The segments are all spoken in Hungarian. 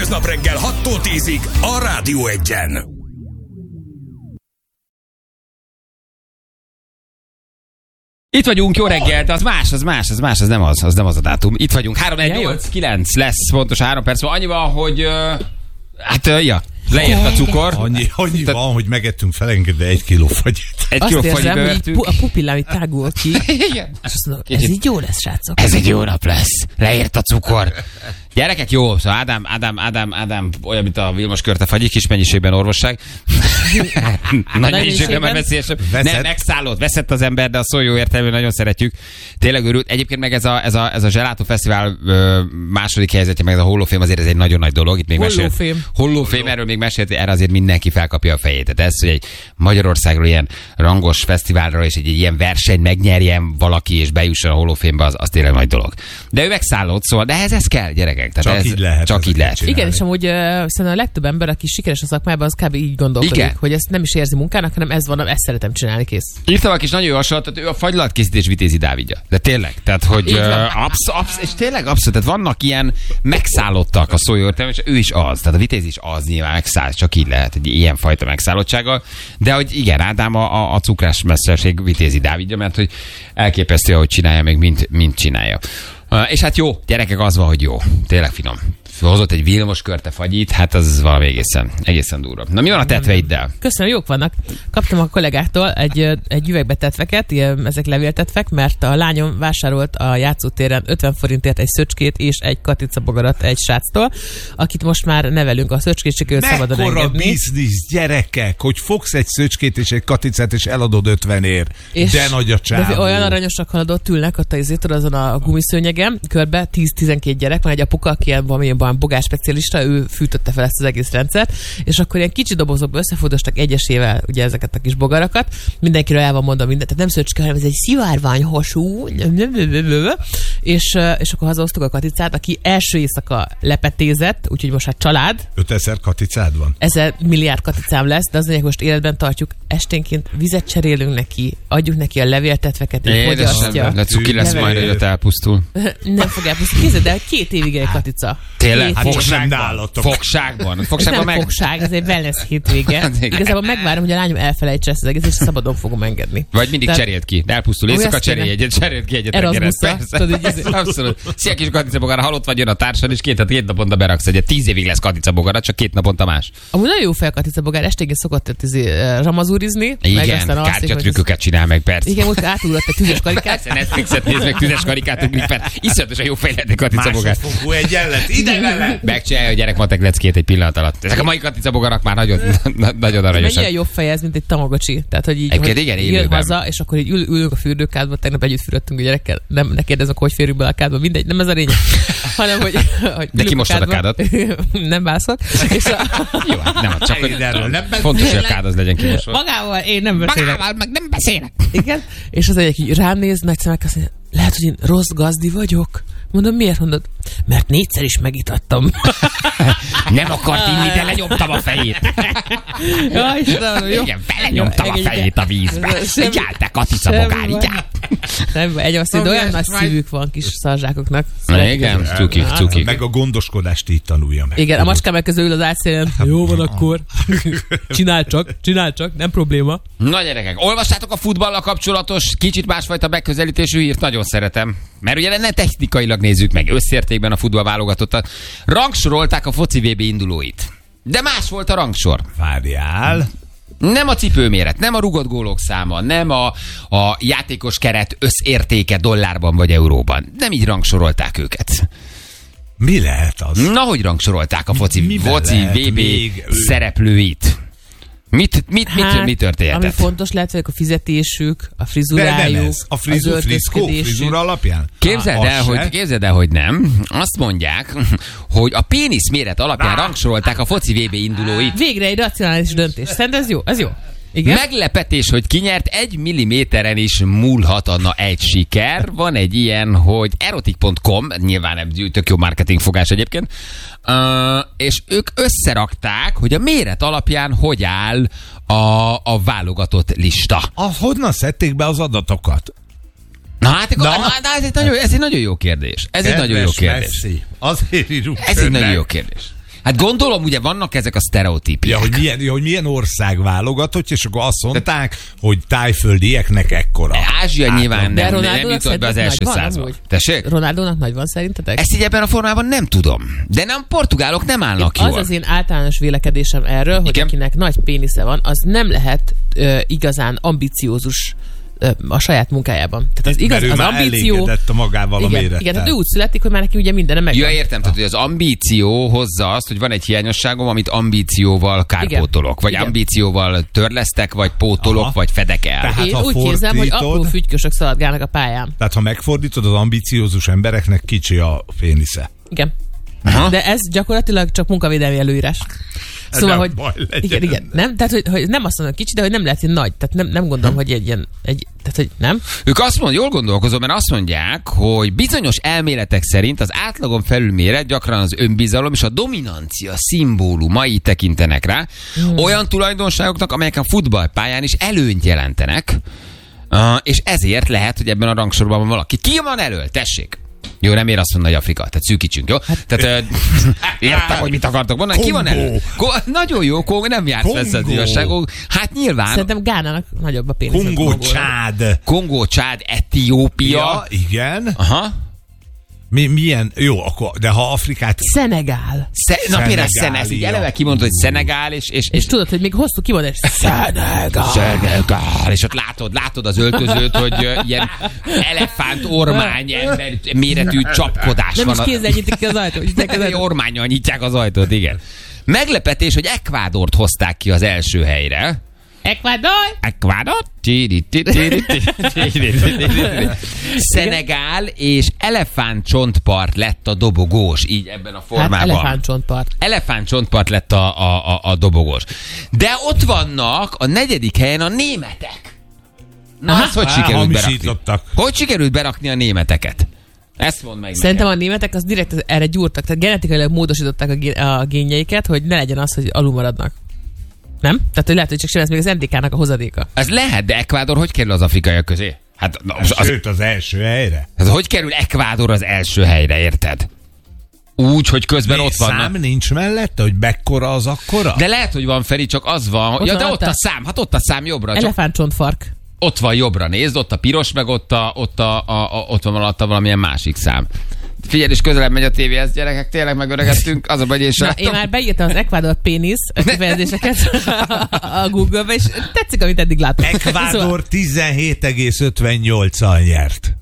Köznap reggel 6-tól 10-ig a Rádió Egyen. Itt vagyunk, jó reggelt, az nem az a dátum. Itt vagyunk, 3-1-8-9 lesz pontosan 3 perc van. Annyi van, hogy leért a cukor. Annyi van, hogy megettünk felengedve 1 kiló fagyit. Azt érzem, hogy a pupillám itt tágul ki. Igen. És azt mondom, ez így jó lesz, srácok. Ez egy jó nap lesz. Leért a cukor. Gyerekek, jó, szóval Ádám olyan, mint a Vilmos Körte fagyi, kis mennyiségben orvosság. Nagy mennyiségben már veszélyesebb. Nem, megszállott, veszett az ember, de a szó jó értelműen nagyon szeretjük. Tényleg örült. Egyébként meg ez a Gelato Fesztivál második helyzetje, meg ez a Hollófém azért ez egy nagyon nagy dolog. Itt még Hollófém, erről még mesélt, erre azért mindenki felkapja a fejét. Tehát ez, hogy egy Magyarországról ilyen rangos fesztiválra és egy ilyen versenyt megnyerjen valaki és bejusson a Hollófémbe, az tényleg nagy dolog. De ő megszállott, szóval, de ez kell, gyerekek. Tehát csak így lehet. Igen, és amúgy szerintem a legtöbb ember, aki sikeres a szakmában, az kb. Így gondolkodik, hogy ezt nem is érzi munkának, hanem ez van, ezt szeretem csinálni, kész. Írtam valaki is nagyon jó hasonlat, tehát ő a fagylatkészítés Vitézi Dávidja. De tényleg, tehát hogy és tényleg abszolút, tehát vannak ilyen megszállottak a szó jó értelmében, és ő is az. Tehát a Vitéz is az nyilván megszáll, csak így lehet egy ilyen fajta megszállottsággal. De hogy igen, Ádám a cukrás mesterség Vitézi Dávidja, mert hogy elképesztő, ahogy csinálja, még mint csinálja. És hát jó, gyerekek, az van, hogy jó. Tényleg finom. Hozott egy Vilmos Körte fagyit, hát az valami egészen durva. Na mi van a tetveiddel? Köszönöm, jók vannak. Kaptam a kollégáktól egy üvegbe tetveket, ezek levéltetvek, mert a lányom vásárolt a játszótéren 50 forintért egy szöcskét és egy katicabogarat egy sráctól, akit most már nevelünk. A szöcskét sikerült szabadon engedni. Mekkora biznisz, gyerekek, hogy fogsz egy szöcskét és egy katicát és eladod 50-ért. De nagy a csávó. De olyan aranyosak haladott ülnek ott azon a gumiszőnyegen, körbe 10-12 gyerek, van egy apuka, aki valamilyen bogás specialista, ő fűtötte fel ezt az egész rendszert, és akkor ilyen kicsi dobozokba összefordostak egyesével ugye ezeket a kis bogarakat, mindenkiről el van mondva mindent, tehát nem szöcske, hanem ez egy szivárványhasú, és akkor hazahoztuk a katicát, aki első éjszaka lepetézett, úgyhogy most hát család. 5000 katicád van? 1000 milliárd katicám lesz, de az lényeg, most életben tartjuk, esténként vizet cserélünk neki, adjuk neki a levéltetveket, hogy fogyasztja. De cuki lesz majd, hogy ott elpusztul. Nem fog elpusztulni. Kézzel, de 2 évig egy katica. Tényleg? Fogságban nem fogság, ez egy wellness hétvége. Igazából megvárom, hogy a lányom elfelejtse ezt az egész, és szabadon fogom engedni. Vagy mindig cserélt ki. De elpusztul éjszaka, cserélt ki egyet. Abszolút. Szia kis katicabogara, halott vagy, jön a társad, és 2 naponta beraksz egyet. 10 évig lesz katicabogara, csak 2 naponta más. Amúgy nagyon jó fej a katicabogár, esténként szokott ramazúrizni. Igen, kártyatrükköket csinál meg, persze. Igen, most átugrott egy tüzes karikát. Netflixet néz meg, tüzes karikát ugrik, persze. Iszonyatosan jó fejlett katicabogár. Másodfokú egyenlet, ide vele! Megcsinálja a gyerekmatek leckét egy pillanat alatt. Ezek a mai katicabogarak már nagyon aranyosak. Mennyire jobb fej ez, mint egy tamagocsi. Tehát, hogy így jön haza, és akkor így ülünk a fürdőkádba, tegnap együtt fürödtünk a gyerekkel. Nem, ne kérdezzük, hogy férjük be a kádba, mindegy, nem ez a lényeg. Hanem, hogy de kimostad a kádat? Nem bászok. Jó, nem, csak hogy fontos, hogy a kád az legyen kimosva. Magával én nem beszélek. Magával meg nem beszélek. Igen, és az egyik így rám néz, nagy szemek, azt mondja, lehet, hogy én rossz gazdi vagyok. Mondom, miért mondod? Mert 4-szer is megitattam. Nem akart inni, de lenyomtam a fejét. Ja, Istenem, jó. Igen, belenyomtam a fejét a vízbe. Így áll, te katicabogár, így áll. Nem, de olyan nagy szívük van kis szarzsákoknak. Igen, cukik. Meg a gondoskodást így tanulja meg. Igen, a macskám meg közül ül az átszélen. Jó van akkor. Csinál csak, nem probléma. Na gyerekek, olvastátok a futballal kapcsolatos kicsit másfajta megközelítésű hírt? Nagyon szeretem. Mert ugye ne technikailag nézzük meg, összértékben a futball válogatottat. Rangsorolták a foci VB indulóit. De más volt a rangsor. Várjál. Nem a cipőméret, nem a rugott gólok száma, nem a játékos keret összértéke dollárban vagy euróban. Nem így rangsorolták őket. Mi lehet az? Na, hogy rangsorolták a foci VB szereplőit? Mi történt? Ami fontos lehet, hogy a fizetésük, a frizurájuk, a frizura alapján? Képzeld el, hogy nem. Azt mondják, hogy a pénisz méret alapján rangsorolták a foci VB indulóit. Végre egy racionális döntés. Szerintem ez jó. Igen? Meglepetés, hogy kinyert, 1 milliméteren is múlhat egy siker. Van egy ilyen, hogy erotic.com, nyilván egy tök jó marketingfogás egyébként, és ők összerakták, hogy a méret alapján hogy áll a válogatott lista. Honnan szedték be az adatokat? Ez egy nagyon jó kérdés. Ez egy nagyon jó kérdés. Azért írunk. Ez egy nagyon jó kérdés. Hát gondolom, ugye vannak ezek a sztereotípiák. Ja, hogy milyen ország válogatott, és akkor azt mondták, hogy tájföldieknek ekkora. Ázsia nyilván nem Ronaldónak jutott be az első százba. Tessék? Ronaldónak nagy van szerintetek? Ezt így ebben a formában nem tudom. De nem, portugálok nem állnak jól. Az én általános vélekedésem erről, hogy Igen? akinek nagy pénisze van, az nem lehet igazán ambiciózus a saját munkájában. Tehát az igaz, Mert ő az már ambíció elégedett a magával a mérettel. Igen, tehát ő úgy születik, hogy már neki ugye mindenem megvan. Ja, értem, tehát hogy az ambíció hozza azt, hogy van egy hiányosságom, amit ambícióval kárpótolok, vagy Igen. ambícióval törlesztek, vagy pótolok, Aha. vagy fedek el. Tehát Én ha úgy képzelem, hogy apró fordítod- fügykösök szaladgálnak a pályán. Tehát ha megfordítod, az ambiciózus embereknek kicsi a pénisze. Igen. Aha. De ez gyakorlatilag csak munkavédelmi előírás. Szóval, nem hogy baj legyen. igen, nem? Tehát, hogy nem azt mondom kicsi, de hogy nem lehet nagy. Tehát nem gondolom, hogy egy ilyen, tehát, hogy nem. Ők azt mondják, jól gondolkozom, mert azt mondják, hogy bizonyos elméletek szerint az átlagon felülméret gyakran az önbizalom és a dominancia szimbólumai tekintenek rá. Olyan tulajdonságoknak, amelyek a futballpályán is előnyt jelentenek, és ezért lehet, hogy ebben a rangsorban van valaki. Ki van elől? Tessék! Jó, nem ér azt mondani, hogy Afrika, tehát szűkítsünk, jó? Tehát értem, hogy mit akartok mondani. Ki van elő? Nagyon jó, Kongó nem járt vesz az igazságok. Hát nyilván. Szerintem Gánának nagyobb a pénisze. Kongó, Csád. Kongó, Csád, Etiópia. Ja, igen. Aha. Milyen? Jó, akkor, de ha Afrikát... Szenegál. Például Szenegália. így eleve kimondod, hogy Szenegál, és Tudod, hogy még hosszú kimondás. Szenegál, és ott látod az öltözőt, hogy ilyen elefánt ormány ember méretű csapkodás Nem van. is kézzel nyitik ki az ajtót. Ormánnyal nyitják az ajtót, igen. Meglepetés, hogy Ekvádort hozták ki az első helyre. Ekvádor? Szenegál és elefántcsontpart lett a dobogós, így ebben a formában. Hát elefántcsontpart. Elefántcsontpart lett a dobogós. De ott vannak a 4. helyen a németek. Na, azt hogy sikerült berakni? Hamisítottak. Hogy sikerült berakni a németeket? Ezt mondd meg Szerintem nekem. a németek az direkt erre gyúrtak, tehát genetikailag módosították a génjeiket, hogy ne legyen az, hogy alul maradnak. Nem? Tehát, hogy lehet, hogy csak ez még az NDK-nak a hozadéka. Ez lehet, de Ekvádor hogy kerül az afrikaiak közé? Hát Sőt, az első helyre. ez hogy kerül Ekvádor az első helyre, érted? Úgy, hogy közben ott van. Szám nincs mellette, hogy mekkora az akkora? De lehet, hogy van, Feri, csak az van. Ott Ja, van de ott ott a szám. Hát ott a szám jobbra. Csak Elefántcsontfark. ott van jobbra, nézd, ott a piros, meg ott van alatta valamilyen másik szám. Figyelj, és közelebb megy a tévéhez, gyerekek, tényleg megöregedtünk, az a baj, én sem Na, én már beírtam az Ekvádor pénisz kifejezéseket a Google-be, és tetszik, amit eddig látom. Ekvádor 17,58-al nyert.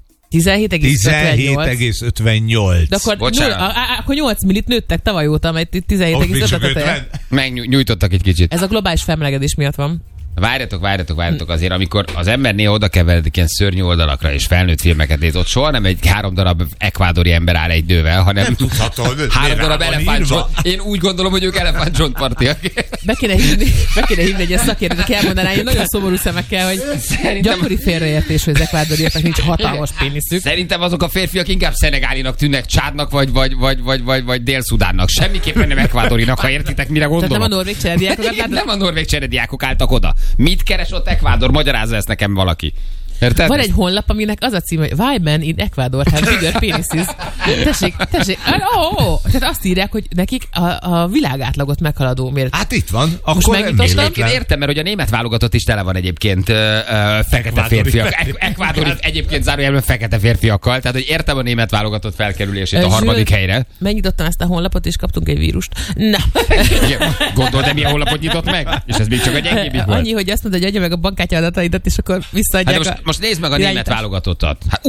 17,58. 17,58. De akkor, Bocsánat. akkor 8 millit nőttek tavaly óta, mert itt Ott még csak 17,5. 50. megnyújtottak egy kicsit. Ez a globális felmelegedés miatt van. Várjatok, azért, amikor az ember néha oda keveredik ilyen szörnyű oldalakra, és felnőtt filmeket néz, ott soha nem egy 3 darab ekvádori ember áll egy nővel, hanem Nem tudhatod. 3 rá darab van elefántcsont. írva. Én úgy gondolom, hogy ők elefántcsontpartiak. Be kéne hívni egy ilyen szakértőt, aki elmondaná, hogy nagyon szomorú szemekkel, hogy gyakori félreértés, hogy az ekvádoriaknak nincs hatalmas péniszük. Szerintem azok a férfiak inkább szenegálinak tűnnek, Csádnak vagy Dél-Szudánnak. Semmiképpen nem ekvádorinak, ha értitek, mire Tehát gondolom. nem a norvég cserediákokat látod? Nem a norvég cserediákok álltak oda. Mit keres ott Ekvádor? Magyarázza ezt nekem valaki. Érted? Van egy honlap, aminek az a címe, hogy Why men in Ecuador have bigger penises. Tessék. Tehát azt írják, hogy nekik a világátlagot meghaladó méret. Hát itt van, akkor nem megnyitottam. véletlen. Egyébként értem, mert hogy a német válogatott is tele van egyébként fekete Ekvádori férfiak. férfiak. Ekvádori egyébként zárójelben fekete férfiakkal. Tehát, hogy értem a német válogatott felkerülését a Zsül, harmadik helyre. Megnyitottam ezt a honlapot, és kaptunk egy vírust. Na. Igen, gondold, de milyen honlapot nyitott meg? És ez még csak a gyengébbik volt. Annyi, hogy azt mondta, hogy adja meg a bankkártya adataidat, és akkor Hát visszaadják de most nézd meg a német irányítást. válogatottat. Hát,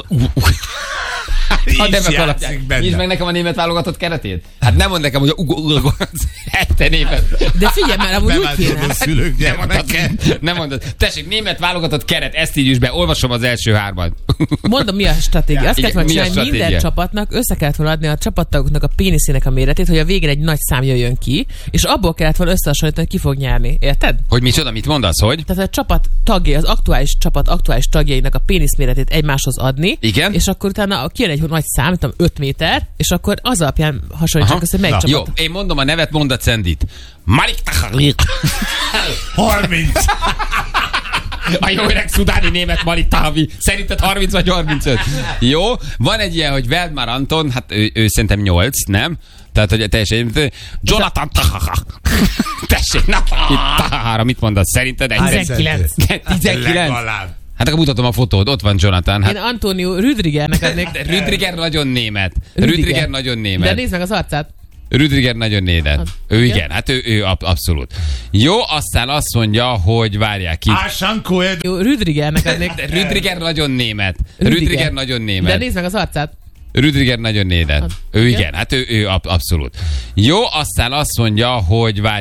Így a nevek játszik alapján. benne. Nyisd meg nekem a német válogatott keretét. Hát nem mondd nekem, hogy te német. De figyelj már, amúgy úgy kéne. Bevándorló szülők Nem mondod, gyermeke. nem mondod. Tessék, német válogatott keret, ezt így is be. Olvasom az első 3-at. Mondom, mi a stratégia. Azt Igen, kellett volna mi a csinálni, minden stratégia? csapatnak össze kellett volna adni a csapattagoknak a péniszének a méretét, hogy a végén egy nagy szám jöjjön ki, és abból kellett volna összehasonlítani, hogy ki fog nyerni. Érted? Hogy micsoda, mit mondasz, hogy? Tehát a csapat tagjai, az aktuális csapat aktuális tagjainak a pénisz méretét egymáshoz adni, Igen. és akkor utána kijön egy nagy szám, tudom, 5 méter, és akkor az alapján hasonlítsák össze, hogy melyik Jó, csapat. én mondom a nevet, mondd a cendit. Malik Tahali. 30. A jó öreg szudáni német Malik Tahavi. Szerinted 30 vagy 35? Jó, van egy ilyen, hogy Veldmar Anton, hát ő szerintem 8, nem? Tehát, hogy teljesen... Jonathan tessék, Tahara, mit mondasz? Szerinted? 19. 19? Hát akkor mutatom a fotót, ott van Jonathan. Hát... Én Antonio Rüdigernek adnék. Rüdiger nagyon német. Rüdiger nagyon német. De nézd meg az arcát. Rüdiger nagyon német. Ő igen, hát ő abszolút. Jó, aztán azt mondja, hogy várják ki. Rüdigernek adnék. Rüdiger nagyon német. Rüdiger nagyon német. De nézd meg az arcát. Rüdiger nagyon német. Ő igen, hát ő abszolút. Jó, aztán azt mondja, hogy várják